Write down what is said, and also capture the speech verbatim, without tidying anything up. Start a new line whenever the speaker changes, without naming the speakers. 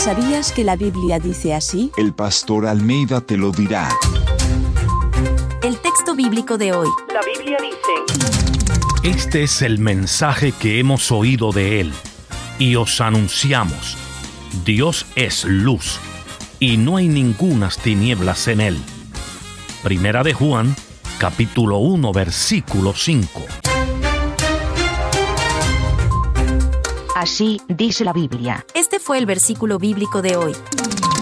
¿Sabías que la Biblia dice así?
El pastor Almeida te lo dirá.
El texto bíblico de hoy.
La Biblia dice:
Este es el mensaje que hemos oído de Él y os anunciamos. Dios es luz y no hay ningunas tinieblas en Él. Primera de Juan, capítulo uno, versículo cinco.
Así dice la Biblia.
Este fue el versículo bíblico de hoy.